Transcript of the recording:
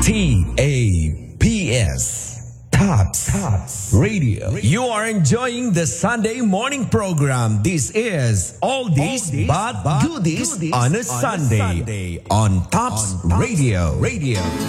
TAPS. Tots Radio. You are enjoying the Sunday morning program. This is All This But Goodies on a Sunday on Tops Radio.